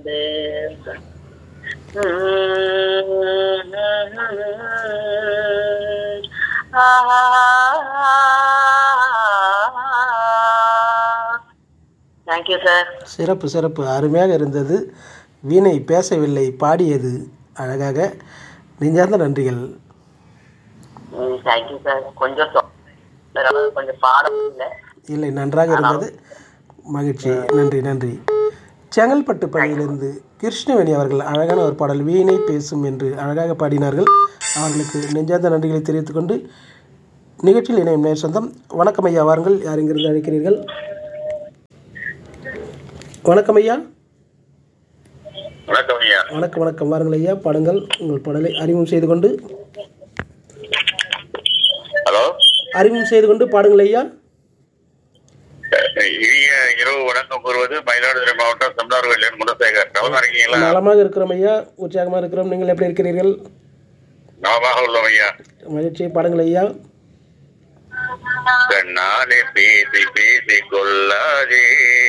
வந்து thank you sir. சிறப்பு சிறப்பு, அருமையாக இருந்தது. வீணை பேசவில்லை, பாடியது அழகாக. நெஞ்சார்ந்த நன்றிகள். Thank you sir. கொஞ்சம் கொஞ்சம் பாடம் இல்லை. இல்லை, நன்றாக இருந்தது. மகிழ்ச்சி, நன்றி நன்றி. செங்கல்பட்டு பகுதியிலிருந்து கிருஷ்ணவேணி அவர்கள் அழகான ஒரு பாடல் வீணை பேசும் என்று அழகாக பாடினார்கள். அவர்களுக்கு நெஞ்சார்ந்த நன்றிகளை தெரிவித்துக் கொண்டு நிகழ்ச்சியில் இணையும் நேர் சொந்தம். வணக்கம் ஐயா, வாருங்கள். யார் இங்கிருந்து அழைக்கிறீர்கள்? வணக்கம் ஐயா. வணக்கம் ஐயா. வணக்கம் வணக்கம், வாருங்கள் ஐயா, பாடுங்கள். உங்கள் பாடலை அறிமுகம் செய்து கொண்டு பாடுங்கள் ஐயா. இனிய இரவு வணக்கம் கூறுவது மயிலாடுதுறை மாவட்டம் செம்னார்கோயில் குணசேகர். நலமா இருக்கீங்களா? நலமாக இருக்கிறோம் ஐயா, உற்சாகமாக இருக்கிறோம். நீங்கள் எப்படி இருக்கிறீர்கள்? நலமாக உள்ளோம் ஐயா. மகிழ்ச்சியை பாடுங்கள் ஐயா. கண்ணாலே பேசி பேசி கொள்ளாதே